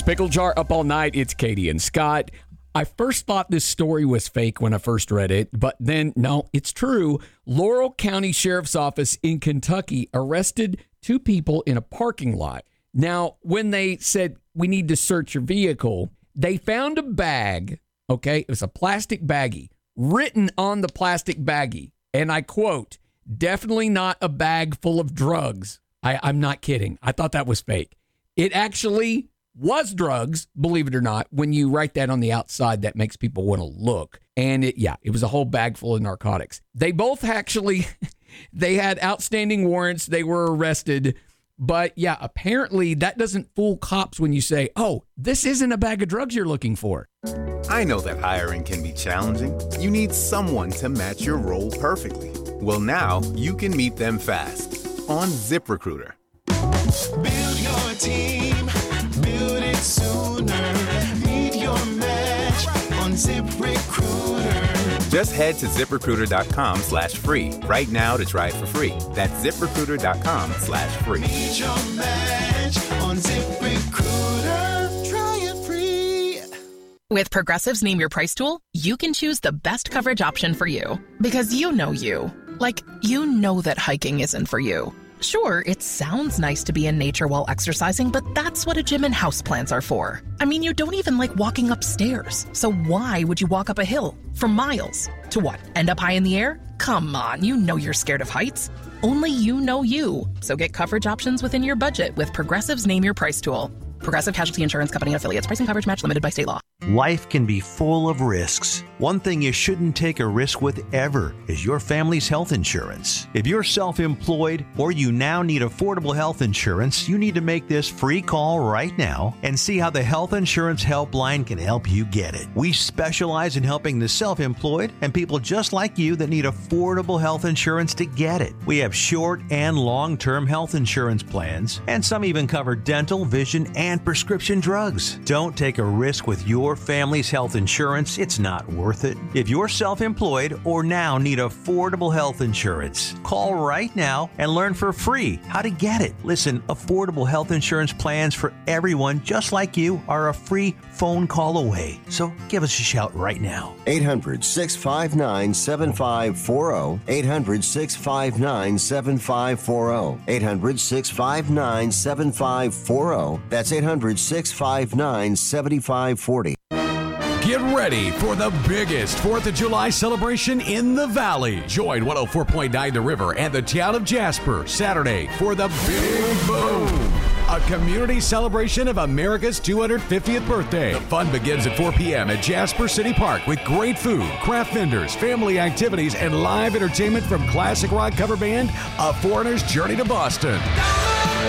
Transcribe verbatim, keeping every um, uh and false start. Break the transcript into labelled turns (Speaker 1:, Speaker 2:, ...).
Speaker 1: It's Pickle Jar Up All Night. It's Katie and Scott. I first thought this story was fake when I first read it, but then, no, it's true. Laurel County Sheriff's Office in Kentucky arrested two people in a parking lot. Now, when they said, we need to search your vehicle, they found a bag, okay? It was a plastic baggie, written on the plastic baggie, and I quote, definitely not a bag full of drugs. I, I'm not kidding. I thought that was fake. It actually was drugs, believe it or not. When you write that on the outside, that makes people want to look. And it, yeah, it was a whole bag full of narcotics. They both actually, they had outstanding warrants. They were arrested. But yeah, apparently that doesn't fool cops when you say, oh, this isn't a bag of drugs you're looking for.
Speaker 2: I know that hiring can be challenging. You need someone to match your role perfectly. Well, now you can meet them fast on ZipRecruiter.
Speaker 3: Build your team. Build it sooner. Meet your match on ZipRecruiter.
Speaker 2: Just head to ZipRecruiter.com slash free right now to try it for free. That's ZipRecruiter.com slash free.
Speaker 3: Meet your match on ZipRecruiter. Try it free.
Speaker 4: With Progressive's Name Your Price tool, you can choose the best coverage option for you. Because you know you. Like, you know that hiking isn't for you. Sure, it sounds nice to be in nature while exercising, but that's what a gym and houseplants are for. I mean, you don't even like walking upstairs. So why would you walk up a hill for miles? To what, end up high in the air? Come on, you know you're scared of heights. Only you know you. So get coverage options within your budget with Progressive's Name Your Price tool. Progressive Casualty Insurance Company and affiliates. Pricing coverage match limited by state law.
Speaker 5: Life can be full of risks. One thing you shouldn't take a risk with ever is your family's health insurance. If you're self-employed or you now need affordable health insurance, you need to make this free call right now and see how the Health Insurance Helpline can help you get it. We specialize in helping the self-employed and people just like you that need affordable health insurance to get it. We have short and long-term health insurance plans, and some even cover dental, vision, and and prescription drugs. Don't take a risk with your family's health insurance. It's not worth it. If you're self-employed or now need affordable health insurance, call right now and learn for free how to get it. Listen, affordable health insurance plans for everyone just like you are a free phone call away. So give us a shout right now.
Speaker 6: eight hundred, six five nine, seven five four zero. eight hundred, six five nine, seven five four zero. eight hundred, six five nine, seven five four zero. That's eight hundred, six five nine, seven five four zero.
Speaker 7: Get ready for the biggest fourth of July celebration in the Valley. Join one oh four point nine The River and the town of Jasper Saturday for the Big Boom, a community celebration of America's two hundred fiftieth birthday. The fun begins at four p.m. at Jasper City Park with great food, craft vendors, family activities, and live entertainment from classic rock cover band A Foreigner's Journey to Boston.